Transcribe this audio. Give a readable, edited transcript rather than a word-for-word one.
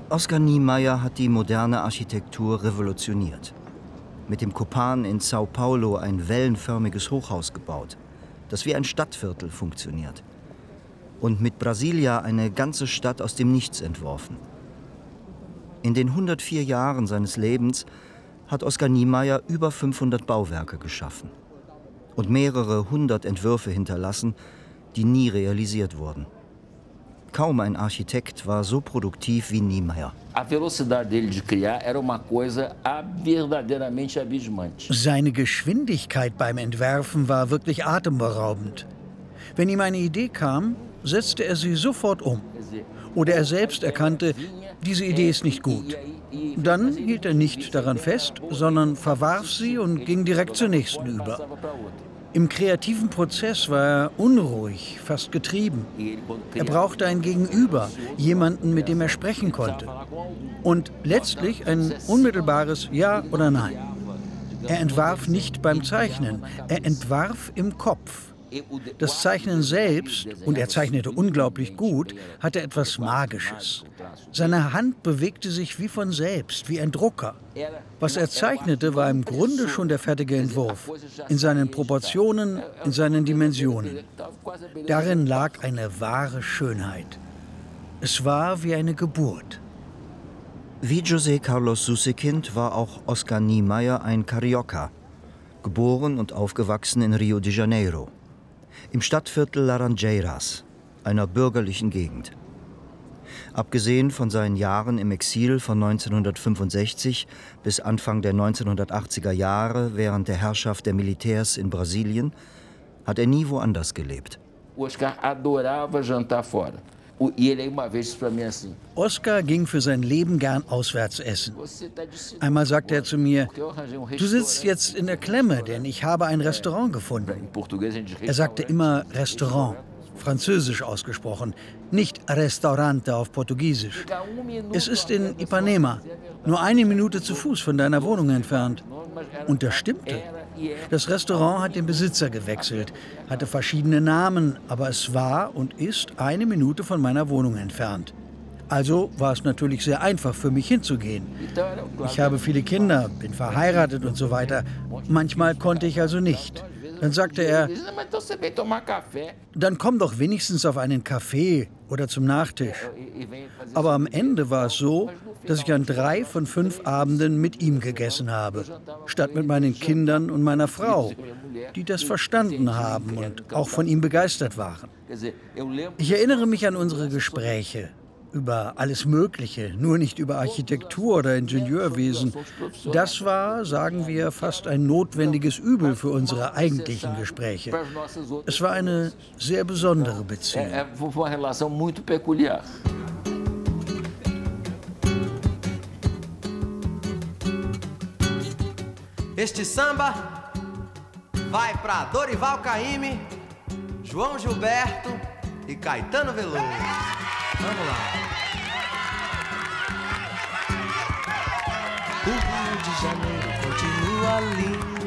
Oscar Niemeyer hat die moderne Architektur revolutioniert. Mit dem Copan in Sao Paulo ein wellenförmiges Hochhaus gebaut, das wie ein Stadtviertel funktioniert. Und mit Brasilia eine ganze Stadt aus dem Nichts entworfen. In den 104 Jahren seines Lebens hat Oscar Niemeyer über 500 Bauwerke geschaffen und mehrere hundert Entwürfe hinterlassen, die nie realisiert wurden. Kaum ein Architekt war so produktiv wie Niemeyer. Seine Geschwindigkeit beim Entwerfen war wirklich atemberaubend. Wenn ihm eine Idee kam, setzte er sie sofort um. Oder er selbst erkannte, diese Idee ist nicht gut. Dann hielt er nicht daran fest, sondern verwarf sie und ging direkt zur nächsten über. Im kreativen Prozess war er unruhig, fast getrieben. Er brauchte ein Gegenüber, jemanden, mit dem er sprechen konnte. Und letztlich ein unmittelbares Ja oder Nein. Er entwarf nicht beim Zeichnen, er entwarf im Kopf. Das Zeichnen selbst, und er zeichnete unglaublich gut, hatte etwas Magisches. Seine Hand bewegte sich wie von selbst, wie ein Drucker. Was er zeichnete, war im Grunde schon der fertige Entwurf, in seinen Proportionen, in seinen Dimensionen. Darin lag eine wahre Schönheit. Es war wie eine Geburt. Wie José Carlos Sussekind war auch Oscar Niemeyer ein Carioca, geboren und aufgewachsen in Rio de Janeiro, im Stadtviertel Laranjeiras, einer bürgerlichen Gegend. Abgesehen von seinen Jahren im Exil von 1965 bis Anfang der 1980er Jahre während der Herrschaft der Militärs in Brasilien, hat er nie woanders gelebt. Oscar adorava jantar fora. Oscar ging für sein Leben gern auswärts essen. Einmal sagte er zu mir, du sitzt jetzt in der Klemme, denn ich habe ein Restaurant gefunden. Er sagte immer Restaurant, französisch ausgesprochen, nicht Restaurante auf Portugiesisch. Es ist in Ipanema, nur 1 Minute zu Fuß von deiner Wohnung entfernt. Und das stimmte. Das Restaurant hat den Besitzer gewechselt, hatte verschiedene Namen, aber es war und ist 1 Minute von meiner Wohnung entfernt. Also war es natürlich sehr einfach für mich hinzugehen. Ich habe viele Kinder, bin verheiratet und so weiter. Manchmal konnte ich also nicht. Dann sagte er, dann komm doch wenigstens auf einen Kaffee oder zum Nachtisch. Aber am Ende war es so, dass ich an 3 von 5 Abenden mit ihm gegessen habe, statt mit meinen Kindern und meiner Frau, die das verstanden haben und auch von ihm begeistert waren. Ich erinnere mich an unsere Gespräche über alles Mögliche, nur nicht über Architektur oder Ingenieurwesen. Das war, sagen wir, fast ein notwendiges Übel für unsere eigentlichen Gespräche. Es war eine sehr besondere Beziehung. Este samba vai para Dorival Caymmi, João Gilberto e Caetano Veloso. Vamos lá. O Rio de Janeiro continua lindo.